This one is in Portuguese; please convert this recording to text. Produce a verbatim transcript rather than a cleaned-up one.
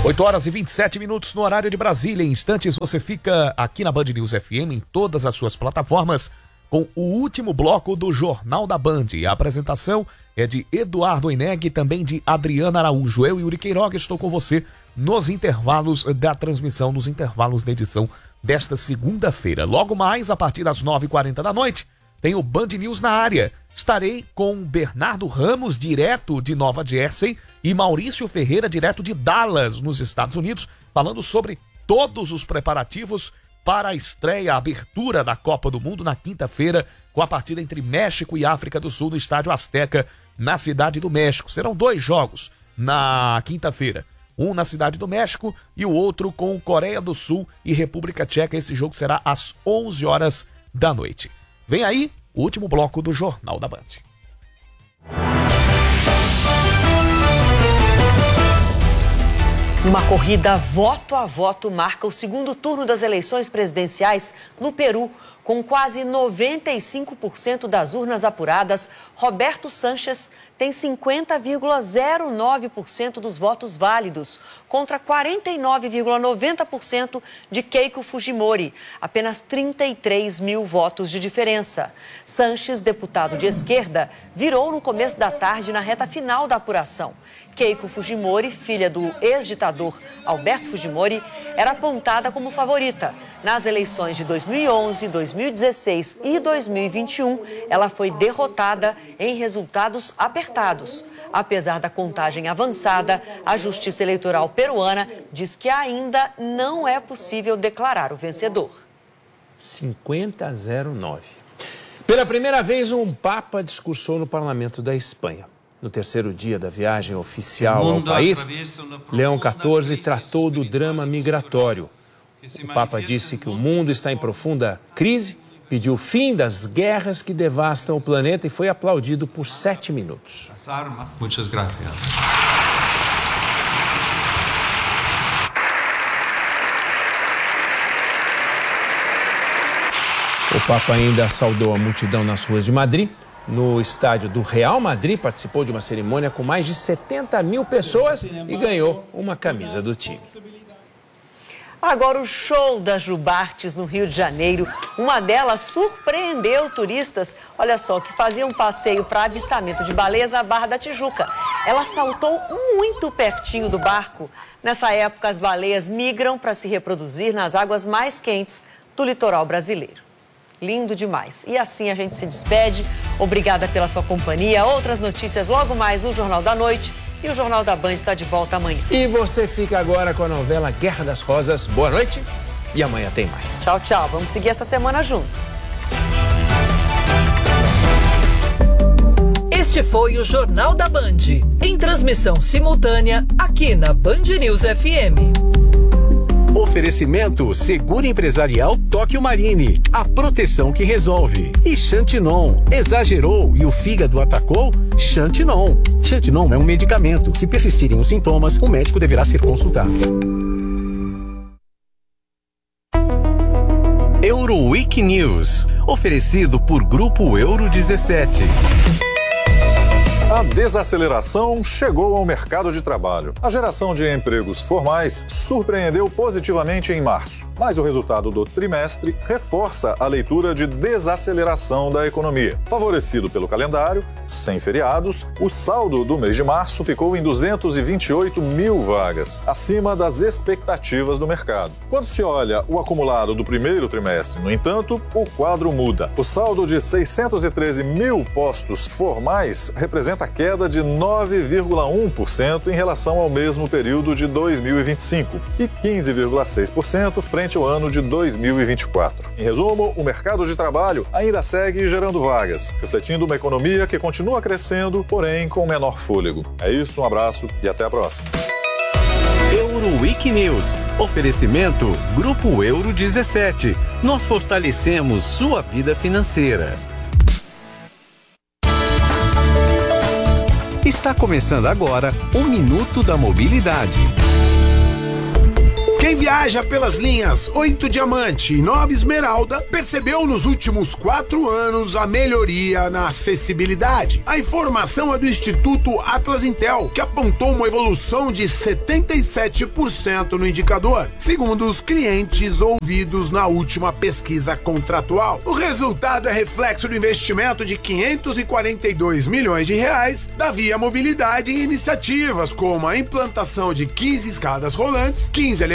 oito horas e vinte e sete minutos no horário de Brasília. Em instantes você fica aqui na Band News F M, em todas as suas plataformas, com o último bloco do Jornal da Band. A apresentação é de Eduardo Oineg e também de Adriana Araújo. Eu e Yuri Queiroga estou com você nos intervalos da transmissão, nos intervalos da edição desta segunda-feira. Logo mais, a partir das nove e quarenta da noite, tem o Band News na área. Estarei com Bernardo Ramos, direto de Nova Jersey, e Maurício Ferreira, direto de Dallas, nos Estados Unidos, falando sobre todos os preparativos para a estreia, a abertura da Copa do Mundo na quinta-feira, com a partida entre México e África do Sul no Estádio Azteca, na Cidade do México. Serão dois jogos na quinta-feira. Um na Cidade do México e o outro com Coreia do Sul e República Tcheca. Esse jogo será às onze horas da noite. Vem aí o último bloco do Jornal da Band. Uma corrida voto a voto marca o segundo turno das eleições presidenciais no Peru. Com quase noventa e cinco por cento das urnas apuradas, Roberto Sánchez tem cinquenta vírgula zero nove por cento dos votos válidos, contra quarenta e nove vírgula noventa por cento de Keiko Fujimori, apenas trinta e três mil votos de diferença. Sánchez, deputado de esquerda, virou no começo da tarde na reta final da apuração. Keiko Fujimori, filha do ex-ditador Alberto Fujimori, era apontada como favorita. Nas eleições de dois mil e onze, dois mil e dezesseis e dois mil e vinte e um, ela foi derrotada em resultados apertados. Apesar da contagem avançada, a Justiça Eleitoral peruana diz que ainda não é possível declarar o vencedor. cinquenta a zero nove. Pela primeira vez, um Papa discursou no Parlamento da Espanha. No terceiro dia da viagem oficial ao país, Leão quatorze tratou do drama migratório. O Papa disse que o mundo está em profunda crise, pediu fim das guerras que devastam o planeta e foi aplaudido por sete minutos. Muitas graças. O Papa ainda saudou a multidão nas ruas de Madrid. No estádio do Real Madrid, participou de uma cerimônia com mais de setenta mil pessoas e ganhou uma camisa do time. Agora o show das Jubartes no Rio de Janeiro. Uma delas surpreendeu turistas, olha só, que faziam um passeio para avistamento de baleias na Barra da Tijuca. Ela saltou muito pertinho do barco. Nessa época, as baleias migram para se reproduzir nas águas mais quentes do litoral brasileiro. Lindo demais. E assim a gente se despede. Obrigada pela sua companhia. Outras notícias logo mais no Jornal da Noite. E o Jornal da Band está de volta amanhã. E você fica agora com a novela Guerra das Rosas. Boa noite e amanhã tem mais. Tchau, tchau. Vamos seguir essa semana juntos. Este foi o Jornal da Band. Em transmissão simultânea aqui na Band News F M. Oferecimento Seguro Empresarial Tóquio Marine, a proteção que resolve. E Xantinon, exagerou e o fígado atacou? Xantinon. Xantinon é um medicamento. Se persistirem os sintomas, o médico deverá ser consultado. Euroweek News, oferecido por Grupo Euro dezessete. A desaceleração chegou ao mercado de trabalho. A geração de empregos formais surpreendeu positivamente em março, mas o resultado do trimestre reforça a leitura de desaceleração da economia. Favorecido pelo calendário, sem feriados, o saldo do mês de março ficou em duzentos e vinte e oito mil vagas, acima das expectativas do mercado. Quando se olha o acumulado do primeiro trimestre, no entanto, o quadro muda. O saldo de seiscentos e treze mil postos formais representa a queda de nove vírgula um por cento em relação ao mesmo período de dois mil e vinte e cinco e quinze vírgula seis por cento frente ao ano de dois mil e vinte e quatro. Em resumo, o mercado de trabalho ainda segue gerando vagas, refletindo uma economia que continua crescendo, porém com menor fôlego. É isso, um abraço e até a próxima. Euroweek News, oferecimento Grupo Euro dezessete. Nós fortalecemos sua vida financeira. Está começando agora o Minuto da Mobilidade. Quem Quem viaja pelas linhas oito Diamante e nove Esmeralda percebeu nos últimos quatro anos a melhoria na acessibilidade. A informação é do Instituto Atlas Intel, que apontou uma evolução de setenta e sete por cento no indicador, segundo os clientes ouvidos na última pesquisa contratual. O resultado é reflexo do investimento de quinhentos e quarenta e dois milhões de reais da Via Mobilidade em iniciativas como a implantação de quinze escadas rolantes, quinze